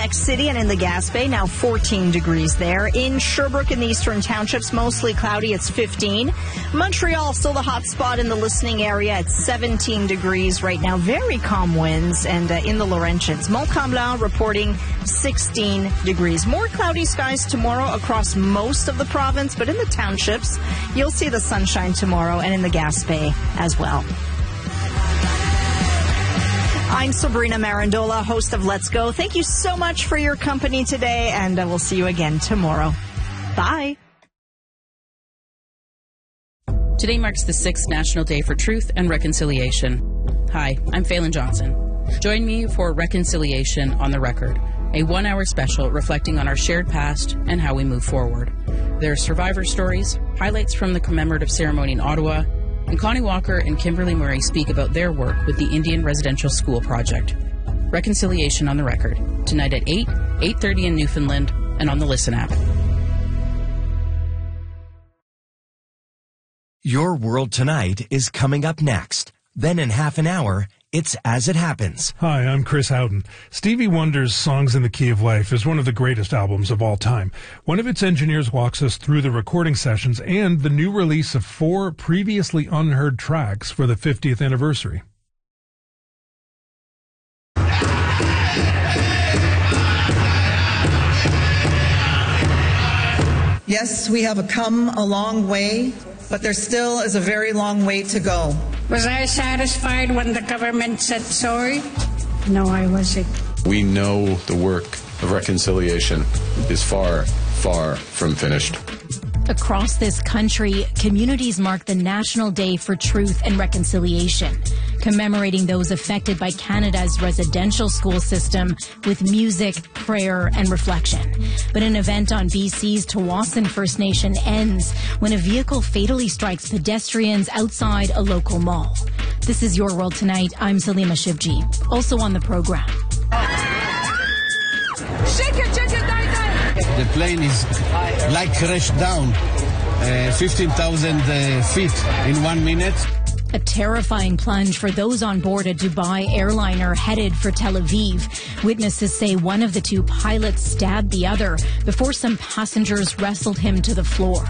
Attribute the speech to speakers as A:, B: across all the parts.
A: City and in the Gaspé, now 14 degrees there. In Sherbrooke and the Eastern Townships, mostly cloudy, it's 15. Montreal, still the hot spot in the listening area at 17 degrees right now. Very calm winds. And in the Laurentians, Mont-Tremblant reporting 16 degrees. More cloudy skies tomorrow across most of the province, but in the townships, you'll see the sunshine tomorrow and in the Gaspé as well. I'm Sabrina Marandola, host of Let's Go. Thank you so much for your company today, and we'll see you again tomorrow. Bye.
B: Today marks the 6th National Day for Truth and Reconciliation. Hi, I'm Phelan Johnson. Join me for Reconciliation on the Record, a 1-hour special reflecting on our shared past and how we move forward. There are survivor stories, highlights from the commemorative ceremony in Ottawa, and Connie Walker and Kimberly Murray speak about their work with the Indian Residential School Project. Reconciliation on the Record, tonight at 8, 8:30 in Newfoundland, and on the Listen app.
C: Your World Tonight is coming up next. Then in half an hour, it's As It Happens.
D: Hi, I'm Chris Howden. Stevie Wonder's Songs in the Key of Life is one of the greatest albums of all time. One of its engineers walks us through the recording sessions and the new release of 4 previously unheard tracks for the 50th anniversary.
E: Yes, we have come a long way, but there still is a very long way to go.
F: Was I satisfied when the government said sorry? No, I wasn't.
G: We know the work of reconciliation is far, far from finished.
H: Across this country, communities mark the National Day for Truth and Reconciliation, commemorating those affected by Canada's residential school system with music, prayer, and reflection. But an event on BC's Tawasin First Nation ends when a vehicle fatally strikes pedestrians outside a local mall. This is Your World Tonight. I'm Salima Shivji. Also on the program.
I: The plane is like crashed down 15,000 feet in 1 minute.
H: A terrifying plunge for those on board a Dubai airliner headed for Tel Aviv. Witnesses say one of the 2 pilots stabbed the other before some passengers wrestled him to the floor.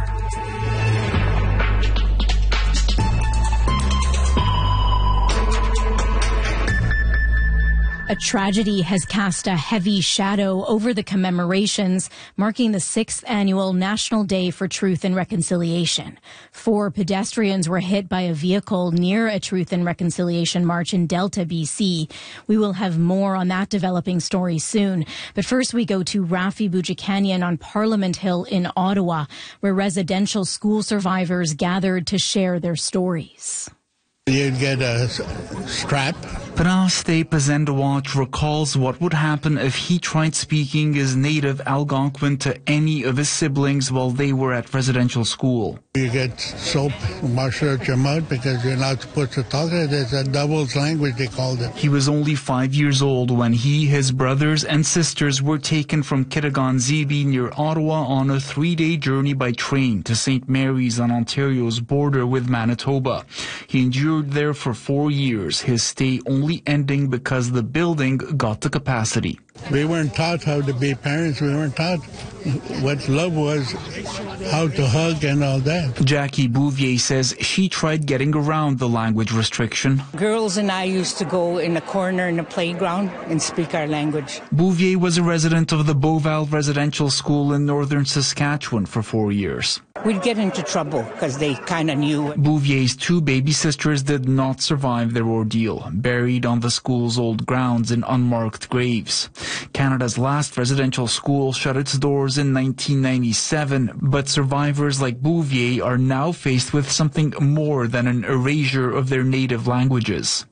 H: A tragedy has cast a heavy shadow over the commemorations marking the 6th annual National Day for Truth and Reconciliation. 4 pedestrians were hit by a vehicle near a Truth and Reconciliation march in Delta, BC. We will have more on that developing story soon. But first we go to Rafi Boudjikanian on Parliament Hill in Ottawa, where residential school survivors gathered to share their stories.
J: You'd get a strap.
K: Praste Pazendawat recalls what would happen if he tried speaking his native Algonquin to any of his siblings while they were at residential school.
J: You get soap washed out your mouth because you're not supposed to talk it. It's a devil's language, they called it.
K: He was only 5 years old when he, his brothers and sisters were taken from Kitigan-Zibi near Ottawa on a 3-day journey by train to St. Mary's on Ontario's border with Manitoba. He endured there for 4 years, his stay only ending because the building got to capacity.
J: We weren't taught how to be parents. We weren't taught what love was, how to hug and all that.
K: Jackie Bouvier says she tried getting around the language restriction.
F: Girls and I used to go in a corner in the playground and speak our language.
K: Bouvier was a resident of the Beauval Residential School in northern Saskatchewan for 4 years.
F: We'd get into trouble because they kind of knew.
K: Bouvier's 2 baby sisters did not survive their ordeal, buried on the school's old grounds in unmarked graves. Canada's last residential school shut its doors in 1997, but survivors like Bouvier are now faced with something more than an erasure of their native languages.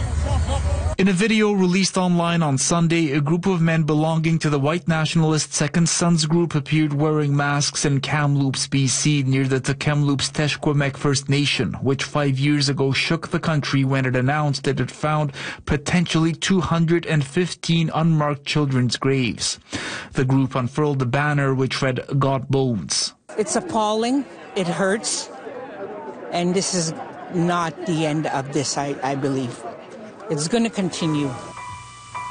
K: In a video released online on Sunday, a group of men belonging to the white nationalist Second Sons group appeared wearing masks in Kamloops, BC, near the Tk'emlúps Teshkwemek First Nation, which 5 years ago shook the country when it announced that it found potentially 215 unmarked children's graves. The group unfurled a banner which read, "Got Bones."
F: It's appalling. It hurts. And this is not the end of this, I believe. It's going to continue.